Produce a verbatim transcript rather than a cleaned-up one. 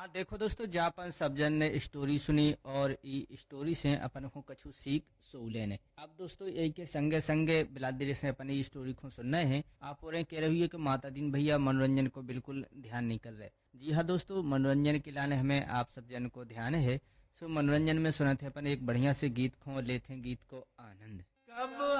हाँ देखो दोस्तों, जा अपन सब जन ने स्टोरी सुनी और ई स्टोरी से अपन को कछु सीख सोले ने। अब दोस्तों यही के संगे संगे बिलादिर से अपन ये स्टोरी को सुनना है। आप और कह रही है कि माता दीन भैया मनोरंजन को बिल्कुल ध्यान नहीं कर रहे। जी हाँ दोस्तों, मनोरंजन के लाने हमें आप सब जन को ध्यान है। सो मनोरंजन में सुनते अपन एक बढ़िया से गीत को लेते हैं, गीत को आनंद। कब